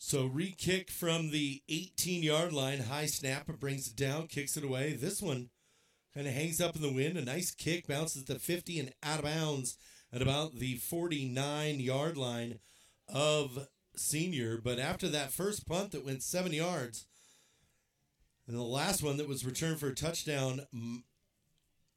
So re-kick from the 18-yard line. High snap. It brings it down. Kicks it away. This one kind of hangs up in the wind. A nice kick. Bounces to 50 and out of bounds at about the 49-yard line of Senior. But after that first punt that went 7 yards, and the last one that was returned for a touchdown,